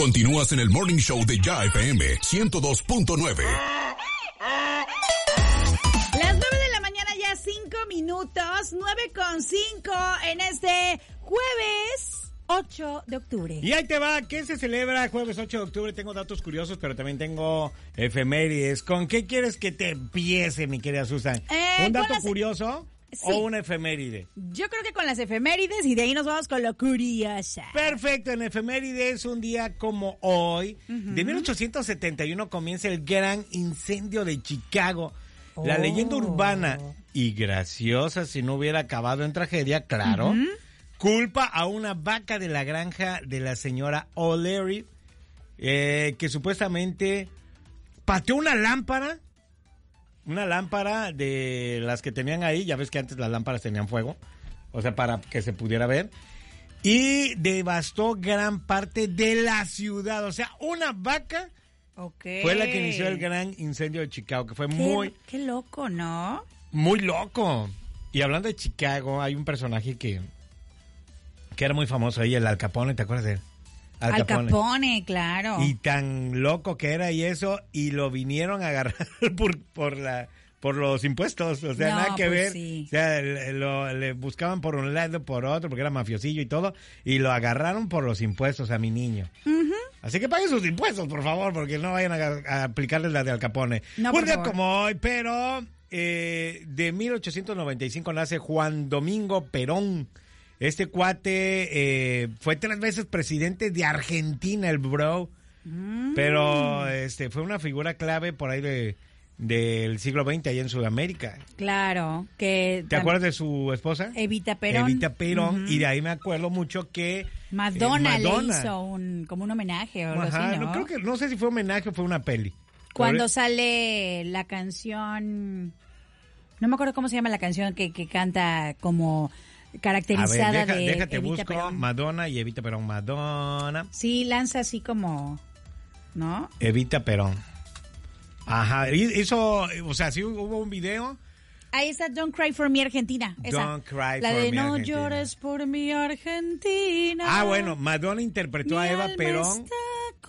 Continúas en el Morning Show de Ya FM 102.9. Las 9 de la mañana, ya 5 minutos, 9:05 en este jueves 8 de octubre. Y ahí te va, ¿qué se celebra jueves 8 de octubre? Tengo datos curiosos, pero también tengo efemérides. ¿Con qué quieres que te empiece, mi querida Susan? ¿Un dato curioso? Sí. ¿O una efeméride? Yo creo que con las efemérides y de ahí nos vamos con lo curioso. Perfecto, en efemérides, un día como hoy, de 1871 comienza el gran incendio de Chicago. La leyenda urbana y graciosa, si no hubiera acabado en tragedia, claro, culpa a una vaca de la granja de la señora O'Leary, que supuestamente pateó una lámpara de las que tenían ahí, ya ves que antes las lámparas tenían fuego, o sea, para que se pudiera ver, y devastó gran parte de la ciudad. O sea, una vaca fue la que inició el gran incendio de Chicago, que fue Qué loco, ¿no? Muy loco. Y hablando de Chicago, hay un personaje que era muy famoso ahí, el Al Capone, ¿te acuerdas de él? Al Capone, claro. Y tan loco que era y eso, y lo vinieron a agarrar por los impuestos, o sea, no, nada que pues ver. Sí. O sea, le buscaban por un lado, por otro, porque era mafiosillo y todo, y lo agarraron por los impuestos a mi niño. Así que paguen sus impuestos, por favor, porque no vayan a aplicarles la de Al Capone. No, un día como hoy, pero de 1895 nace Juan Domingo Perón. Este cuate fue 3 veces presidente de Argentina, el bro. Pero fue una figura clave por ahí del siglo XX allá en Sudamérica. Claro. ¿Te acuerdas de su esposa? Evita Perón. Evita Perón. Y de ahí me acuerdo mucho que Madonna le hizo como un homenaje o algo así, ¿no? No sé si fue homenaje o fue una peli. Cuando sale la canción, no me acuerdo cómo se llama la canción que canta como caracterizada. A ver, déjate Evita busco Perón. Madonna y Evita Perón. Madonna. Sí, lanza así como, ¿no? Evita Perón. Ajá, hizo, o sea, sí hubo un video. Ahí está Don't Cry for Me Argentina. Esa. Don't Cry la for de Me No Argentina. llores por mi Argentina. Ah, bueno, Madonna interpretó a Eva Perón está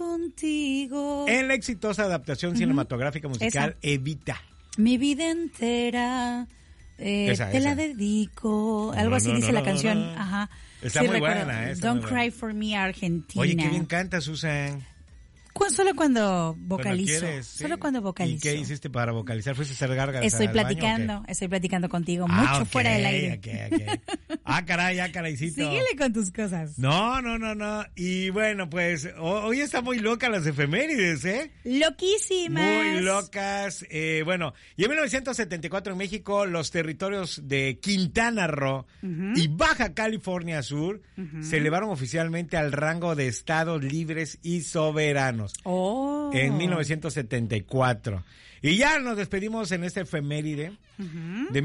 contigo. en la exitosa adaptación cinematográfica musical Evita. Mi vida entera te la dedico. Algo así dice la canción. Ajá. Está sí, muy recuerdo. buena. Don't Cry for Me Argentina. Oye, qué bien canta, Susan. Solo cuando vocalizo. Quieres, ¿sí? Solo cuando vocalizo. ¿Y qué hiciste para vocalizar? ¿Fuiste a hacer gárgaras Estoy al baño, platicando contigo mucho fuera del aire. Okay. Caraycito. Síguele con tus cosas. No. Y bueno, pues hoy está muy loca las efemérides, ¿eh? Loquísimas. Muy locas. Bueno, y en 1974 en México los territorios de Quintana Roo y Baja California Sur se elevaron oficialmente al rango de estados libres y soberanos. En 1974. Y ya nos despedimos en esta efeméride de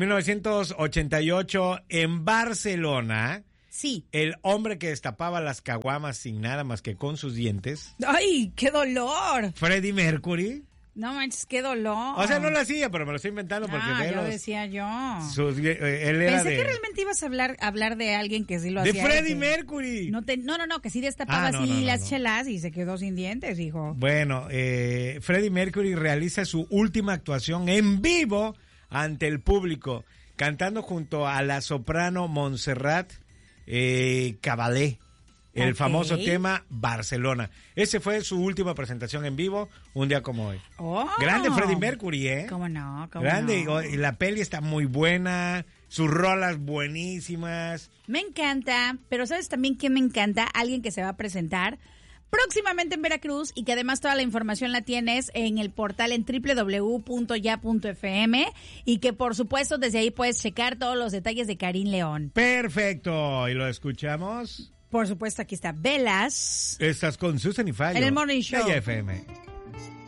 1988 en Barcelona. Sí. El hombre que destapaba las caguamas sin nada más que con sus dientes. ¡Ay, qué dolor! Freddie Mercury. No manches, qué dolor. O sea, no lo hacía, pero me lo estoy inventando porque yo decía yo. Él era Pensé que realmente ibas a hablar de alguien que sí lo hacía. ¡De Freddie Mercury! No, que sí destapaba las chelas y se quedó sin dientes, hijo. Bueno, Freddie Mercury realiza su última actuación en vivo ante el público, cantando junto a la soprano Montserrat Caballé. El famoso tema Barcelona. Ese fue su última presentación en vivo, un día como hoy. Grande Freddie Mercury, ¿eh? ¿Cómo no? Grande. Y la peli está muy buena, sus rolas buenísimas. Me encanta, pero ¿sabes también quién me encanta? Alguien que se va a presentar próximamente en Veracruz y que además toda la información la tienes en el portal en www.ya.fm y que por supuesto desde ahí puedes checar todos los detalles de Karim León. Perfecto, y lo escuchamos. Por supuesto, aquí está Velas. Estás con Susan y Fallo. En el Morning Show. De FM.